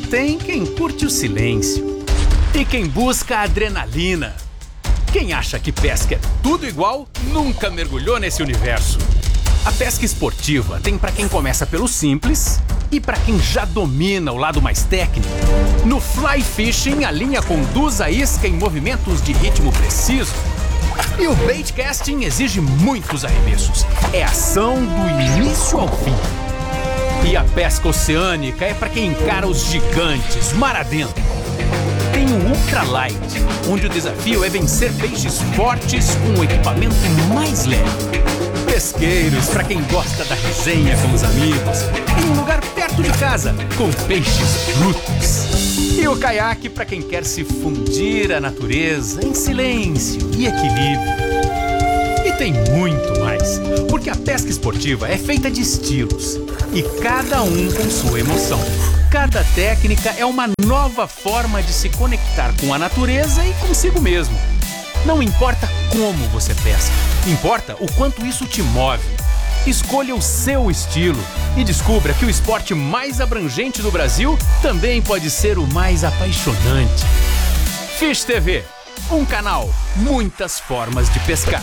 tem quem curte o silêncio e quem busca a adrenalina. Quem acha que pesca é tudo igual, nunca mergulhou nesse universo. A pesca esportiva tem para quem começa pelo simples e para quem já domina o lado mais técnico. No fly fishing, a linha conduz a isca em movimentos de ritmo preciso. E o bait casting exige muitos arremessos. É ação do início ao fim. E a pesca oceânica é para quem encara os gigantes, mar adentro. Tem o ultralight, onde o desafio é vencer peixes fortes com o equipamento mais leve. Pesqueiros, para quem gosta da resenha com os amigos, em um lugar perto de casa, com peixes brutos. E o caiaque para quem quer se fundir à natureza em silêncio e equilíbrio. E tem muito mais, porque a pesca esportiva é feita de estilos, e cada um com sua emoção. Cada técnica é uma nova forma de se conectar com a natureza e consigo mesmo. Não importa como você pesca, importa o quanto isso te move. Escolha o seu estilo e descubra que o esporte mais abrangente do Brasil também pode ser o mais apaixonante. Fish TV, um canal, muitas formas de pescar.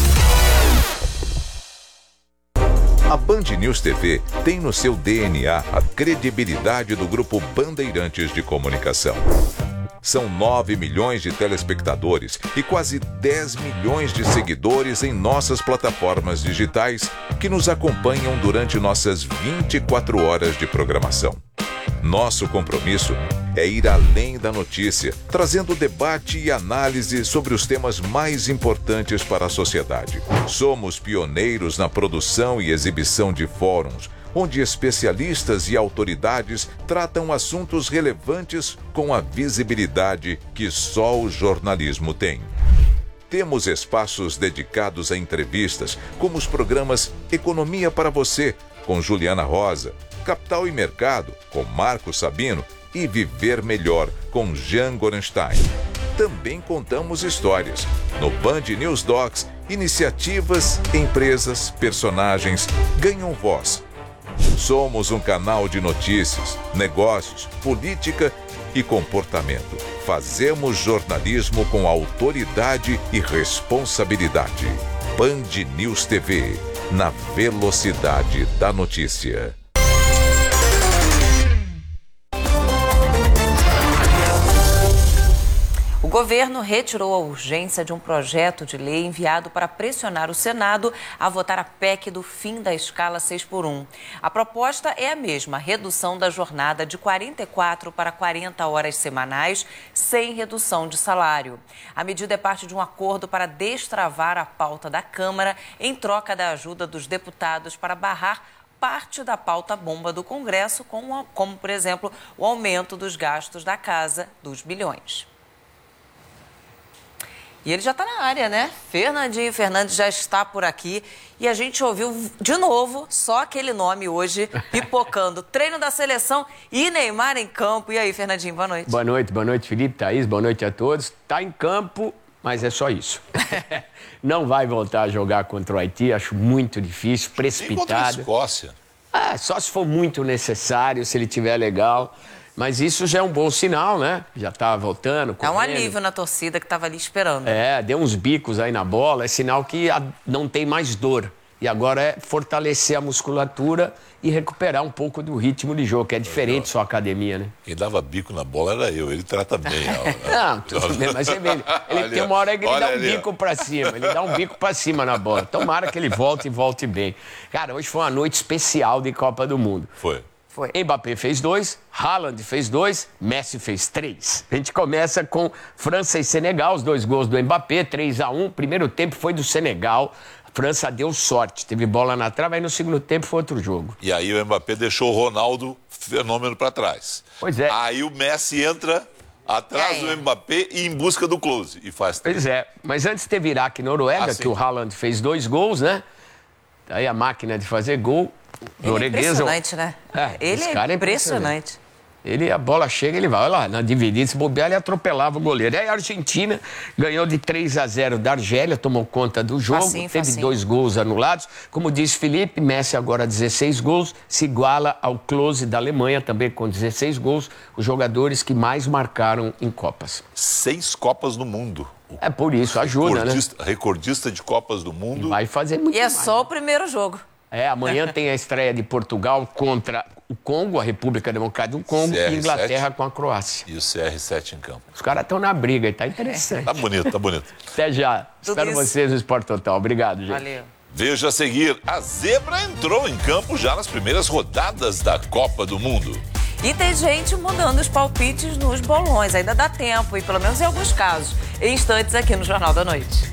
A Band News TV tem no seu DNA a credibilidade do Grupo Bandeirantes de Comunicação. São 9 milhões de telespectadores e quase 10 milhões de seguidores em nossas plataformas digitais que nos acompanham durante nossas 24 horas de programação. Nosso compromisso é ir além da notícia, trazendo debate e análise sobre os temas mais importantes para a sociedade. Somos pioneiros na produção e exibição de fóruns, onde especialistas e autoridades tratam assuntos relevantes com a visibilidade que só o jornalismo tem. Temos espaços dedicados a entrevistas, como os programas Economia para Você, com Juliana Rosa, Capital e Mercado, com Marcos Sabino, e Viver Melhor, com Jean Gorenstein. Também contamos histórias. No Band News Docs, iniciativas, empresas, personagens ganham voz. Somos um canal de notícias, negócios, política e comportamento. Fazemos jornalismo com autoridade e responsabilidade. Band News TV, na velocidade da notícia. O governo retirou a urgência de um projeto de lei enviado para pressionar o Senado a votar a PEC do fim da escala 6x1. A proposta é a mesma, redução da jornada de 44 para 40 horas semanais, sem redução de salário. A medida é parte de um acordo para destravar a pauta da Câmara em troca da ajuda dos deputados para barrar parte da pauta-bomba do Congresso, como, por exemplo, o aumento dos gastos da Casa dos Bilhões. E ele já está na área, né? Fernandinho Fernandes já está por aqui. E a gente ouviu de novo só aquele nome hoje pipocando. Treino da seleção e Neymar em campo. E aí, Fernandinho, boa noite. Boa noite, Felipe, Thaís, boa noite a todos. Está em campo, mas é só isso. Não vai voltar a jogar contra o Haiti, acho muito difícil, precipitado. E contra a Escócia? Só se for muito necessário, se ele tiver legal. Mas isso já é um bom sinal, né? Já tá voltando, correndo. É um alívio na torcida que estava ali esperando. Deu uns bicos aí na bola, é sinal que não tem mais dor. E agora é fortalecer a musculatura e recuperar um pouco do ritmo de jogo, que é diferente só a academia, né? Quem dava bico na bola era eu, ele trata bem. Não, tudo bem, mas ele tem uma hora que ele dá um bico pra cima, ele dá um bico pra cima na bola. Tomara que ele volte e volte bem. Cara, hoje foi uma noite especial de Copa do Mundo. Foi. Mbappé fez 2, Haaland fez 2, Messi fez 3. A gente começa com França e Senegal, os 2 gols do Mbappé, 3-1. Primeiro tempo foi do Senegal. França deu sorte, teve bola na trave, aí no segundo tempo foi outro jogo. E aí o Mbappé deixou o Ronaldo fenômeno para trás. Pois é. Aí o Messi entra atrás do Mbappé e em busca do close e faz 3. Pois é, mas antes teve Iraque e Noruega, que o Haaland fez 2 gols, né? Aí a máquina de fazer gol. Ele é impressionante, né? Ele é impressionante. A bola chega, ele vai. Olha lá, na dividida, se bobear, ele atropelava o goleiro. Aí a Argentina ganhou de 3-0 da Argélia, tomou conta do jogo, teve 2 gols anulados. Como disse Felipe, Messi agora 16 gols, se iguala ao Klose da Alemanha, também com 16 gols, os jogadores que mais marcaram em Copas. 6 Copas do Mundo. É por isso, ajuda, né? Recordista de Copas do Mundo. Vai fazer muito mais. E é só o primeiro jogo. Amanhã tem a estreia de Portugal contra o Congo, a República Democrática do Congo, e Inglaterra com a Croácia. E o CR7 em campo. Os caras estão na briga e tá interessante. Tá bonito, tá bonito. Até já. Espero vocês no Sport Total. Obrigado, gente. Valeu. Veja a seguir, a zebra entrou em campo já nas primeiras rodadas da Copa do Mundo. E tem gente mudando os palpites nos bolões. Ainda dá tempo, e pelo menos em alguns casos. Em instantes aqui no Jornal da Noite.